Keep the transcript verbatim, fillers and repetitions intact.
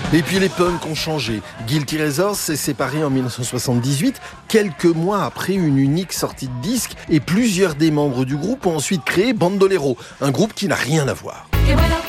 Et puis les punks ont changé. Guilty Razors s'est séparé en dix-neuf cent soixante-dix-huit, quelques mois après une unique sortie de disque, et plusieurs des membres du groupe ont ensuite créé Bandolero, un groupe qui n'a rien à voir.